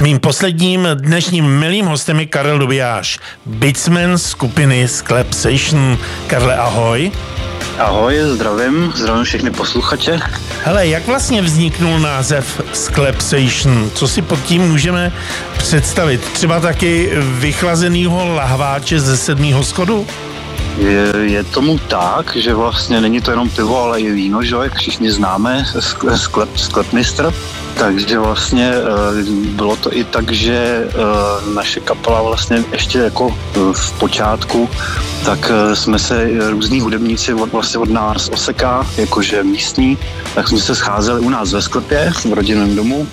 Mým posledním dnešním milým hostem je Karel Dobijáš, bitsman skupiny Sklepsation. Karle, ahoj. Ahoj, zdravím všechny posluchače. Hele, jak vlastně vzniknul název Sklepsation? Co si pod tím můžeme představit? Třeba taky vychlazenýho lahváče ze 7. schodu? Je tomu tak, že vlastně není to jenom pivo, ale i víno, že jak všichni známe, Sklepmistr. Takže vlastně bylo to i tak, že naše kapela vlastně ještě jako v počátku, tak jsme se různí hudebníci od nás Oseka, jakože místní, tak jsme se scházeli u nás ve sklepě, v rodinném domu,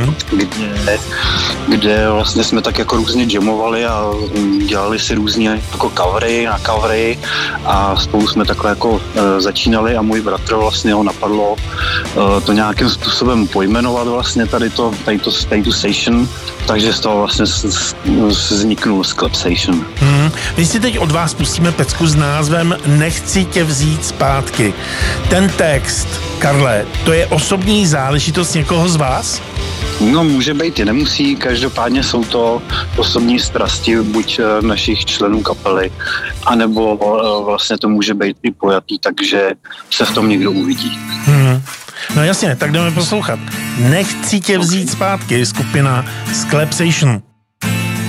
kde vlastně jsme tak jako různě jamovali a dělali si různě jako covery a spolu jsme takhle jako začínali a můj bratr vlastně ho napadlo to nějakým způsobem pojmenovat vlastně tady tu station, takže z toho vlastně vzniknul Sklepsation. My si teď od vás pustíme pecku s názvem Nechci tě vzít zpátky. Ten text, Karle, to je osobní záležitost někoho z vás? No, může být i nemusí, každopádně jsou to osobní strasti buď našich členů kapely, anebo vlastně to může být i pojatý, takže se v tom někdo uvidí. No jasně, tak jdeme poslouchat. Nechci tě vzít zpátky, skupina Sklepsation.